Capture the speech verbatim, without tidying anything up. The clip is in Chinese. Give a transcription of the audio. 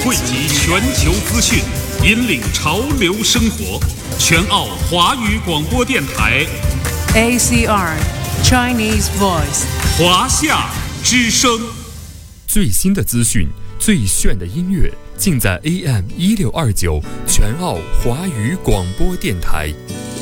汇集全球资讯，引领潮流生活。全澳华语广播电台 A C R Chinese Voice 华夏之声。 最新的资讯，最炫的音乐，尽在 A M 一六二九全澳华语广播电台。